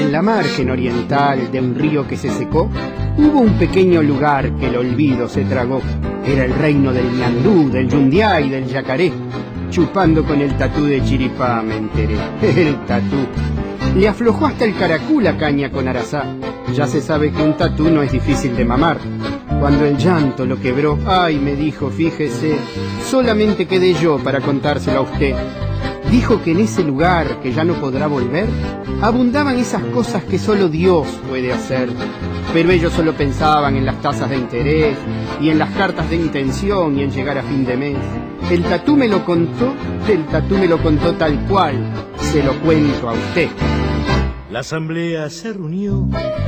en la margen oriental de un río que se secó, hubo un pequeño lugar que el olvido se tragó. Era el reino del ñandú, del yundiá y del yacaré. Chupando con el tatú de Chiripá me enteré. El tatú. Le aflojó hasta el caracú la caña con arazá. Ya se sabe que un tatú no es difícil de mamar. Cuando el llanto lo quebró, ay, me dijo, fíjese, solamente quedé yo para contárselo a usted. Dijo que en ese lugar, que ya no podrá volver, abundaban esas cosas que solo Dios puede hacer. Pero ellos solo pensaban en las tasas de interés y en las cartas de intención y en llegar a fin de mes. El tatú me lo contó tal cual, se lo cuento a usted. La asamblea se reunió